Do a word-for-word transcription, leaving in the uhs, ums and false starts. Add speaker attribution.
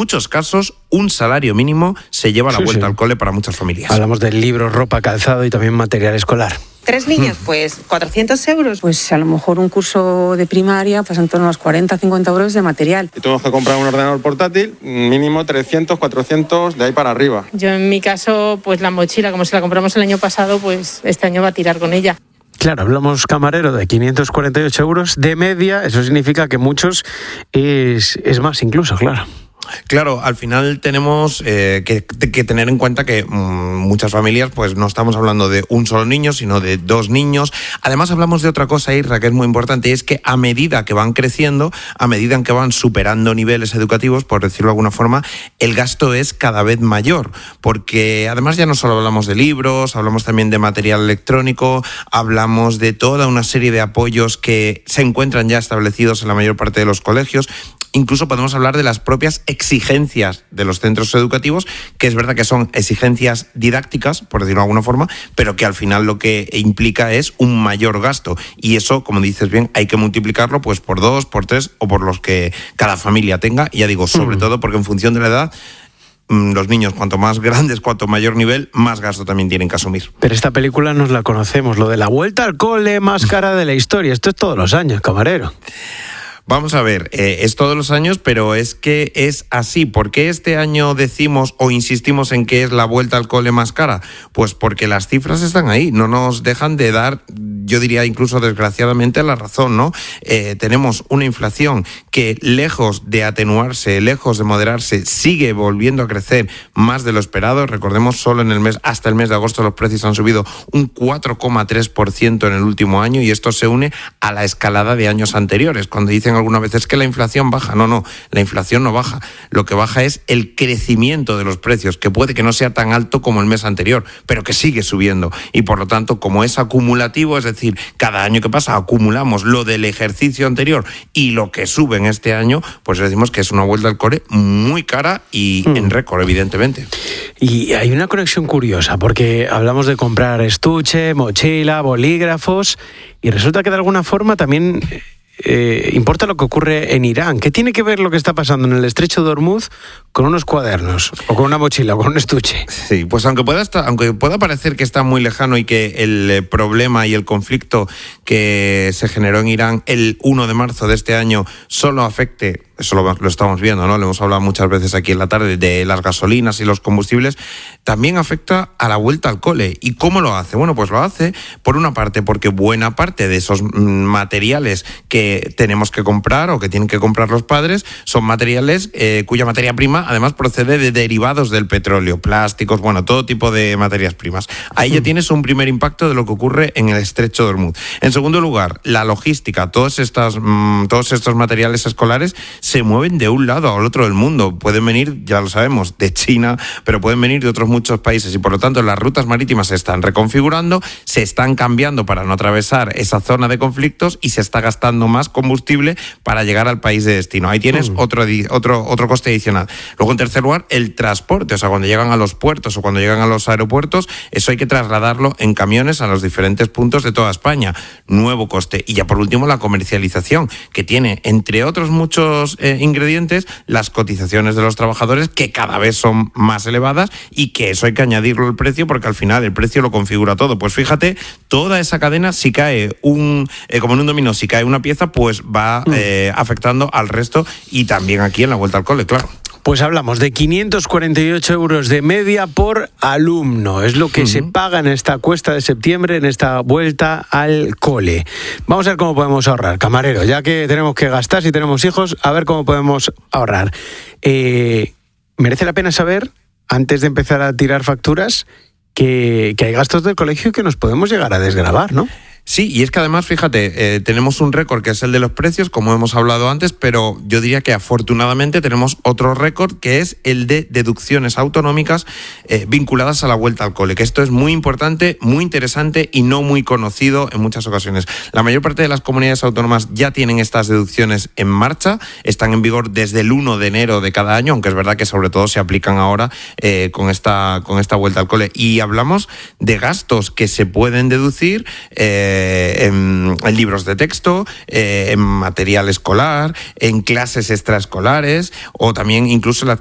Speaker 1: muchos casos un salario mínimo se lleva a la
Speaker 2: Sí,
Speaker 1: vuelta
Speaker 2: sí.
Speaker 1: al cole para muchas familias.
Speaker 2: Hablamos de libros, ropa, calzado y también material escolar.
Speaker 3: Tres niños, pues cuatrocientos euros. Pues a lo mejor un curso de primaria, pues en torno a los cuarenta, cincuenta euros de material.
Speaker 4: Si tenemos que comprar un ordenador portátil, mínimo trescientos, cuatrocientos, de ahí para arriba.
Speaker 5: Yo en mi caso, pues la mochila, como se la compramos el año pasado, pues este año va a tirar con ella.
Speaker 2: Claro, hablamos, camarero, de quinientos cuarenta y ocho euros de media. Eso significa que muchos es, es más incluso, claro.
Speaker 1: Claro, al final tenemos eh, que, que tener en cuenta que mmm, muchas familias, pues no estamos hablando de un solo niño, sino de dos niños. Además hablamos de otra cosa, Isra, que es muy importante, y es que a medida que van creciendo, a medida en que van superando niveles educativos, por decirlo de alguna forma, el gasto es cada vez mayor, porque además ya no solo hablamos de libros, hablamos también de material electrónico, hablamos de toda una serie de apoyos que se encuentran ya establecidos en la mayor parte de los colegios. Incluso podemos hablar de las propias exigencias de los centros educativos, que es verdad que son exigencias didácticas, por decirlo de alguna forma, pero que al final lo que implica es un mayor gasto. Y eso, como dices bien, hay que multiplicarlo pues por dos, por tres o por los que cada familia tenga. Y ya digo, sobre mm. todo porque en función de la edad, los niños, cuanto más grandes, cuanto mayor nivel, más gasto también tienen que asumir.
Speaker 2: Pero esta película nos la conocemos, lo de la vuelta al cole más cara de la historia. Esto es todos los años, camarero.
Speaker 1: Vamos a ver, eh, es todos los años, pero es que es así. ¿Por qué este año decimos o insistimos en que es la vuelta al cole más cara? Pues porque las cifras están ahí, no nos dejan de dar, yo diría incluso desgraciadamente, la razón, ¿no? Eh, tenemos una inflación que, lejos de atenuarse, lejos de moderarse, sigue volviendo a crecer más de lo esperado. Recordemos, solo en el mes, hasta el mes de agosto, los precios han subido un cuatro coma tres por ciento en el último año, y esto se une a la escalada de años anteriores. Cuando dicen algunas veces que la inflación baja, no, no, la inflación no baja. Lo que baja es el crecimiento de los precios, que puede que no sea tan alto como el mes anterior, pero que sigue subiendo. Y por lo tanto, como es acumulativo, es decir, cada año que pasa acumulamos lo del ejercicio anterior y lo que sube en este año, pues decimos que es una vuelta al cole muy cara y mm. en récord, evidentemente.
Speaker 2: Y hay una conexión curiosa, porque hablamos de comprar estuche, mochila, bolígrafos, y resulta que de alguna forma también Eh, importa lo que ocurre en Irán. ¿Qué tiene que ver lo que está pasando en el estrecho de Hormuz con unos cuadernos, o con una mochila, o con un estuche?
Speaker 1: Sí, pues aunque pueda estar, aunque pueda parecer que está muy lejano y que el problema y el conflicto que se generó en Irán el primero de marzo de este año solo afecte, eso lo, lo estamos viendo, ¿no? Lo hemos hablado muchas veces aquí en la tarde, de las gasolinas y los combustibles, también afecta a la vuelta al cole. ¿Y cómo lo hace? Bueno, pues lo hace, por una parte, porque buena parte de esos materiales que tenemos que comprar o que tienen que comprar los padres son materiales eh, cuya materia prima además procede de derivados del petróleo, plásticos, bueno, todo tipo de materias primas. Ahí ya tienes un primer impacto de lo que ocurre en el estrecho de Hormuz. En segundo lugar, la logística. Todos, estas, mmm, todos estos materiales escolares se mueven de un lado al otro del mundo. Pueden venir, ya lo sabemos, de China, pero pueden venir de otros muchos países, y por lo tanto las rutas marítimas se están reconfigurando, se están cambiando para no atravesar esa zona de conflictos, y se está gastando más combustible para llegar al país de destino. Ahí tienes mm. otro, otro, otro coste adicional. Luego, en tercer lugar, el transporte. O sea, cuando llegan a los puertos o cuando llegan a los aeropuertos, eso hay que trasladarlo en camiones a los diferentes puntos de toda España. Nuevo coste. Y ya por último, la comercialización, que tiene, entre otros muchos eh, ingredientes, las cotizaciones de los trabajadores, que cada vez son más elevadas, y que eso hay que añadirlo al precio, porque al final el precio lo configura todo. Pues fíjate, toda esa cadena, si cae un, eh, como en un dominó, si cae una pieza, pues va eh, afectando al resto, y también aquí en la vuelta al cole, claro.
Speaker 2: Pues hablamos de quinientos cuarenta y ocho euros de media por alumno. Es lo que uh-huh. se paga en esta cuesta de septiembre, en esta vuelta al cole. Vamos a ver cómo podemos ahorrar, camarero. Ya que tenemos que gastar, si tenemos hijos, a ver cómo podemos ahorrar. Eh, merece la pena saber, antes de empezar a tirar facturas, que, que hay gastos del colegio que nos podemos llegar a desgravar, ¿no?
Speaker 1: Sí, y es que además, fíjate, eh, tenemos un récord que es el de los precios, como hemos hablado antes, pero yo diría que afortunadamente tenemos otro récord, que es el de deducciones autonómicas eh, vinculadas a la vuelta al cole, que esto es muy importante, muy interesante y no muy conocido en muchas ocasiones. La mayor parte de las comunidades autónomas ya tienen estas deducciones en marcha, están en vigor desde el primero de enero de cada año, aunque es verdad que sobre todo se aplican ahora eh, con esta, con esta vuelta al cole. Y hablamos de gastos que se pueden deducir eh, En, en libros de texto, eh, en material escolar, en clases extraescolares, o también incluso la,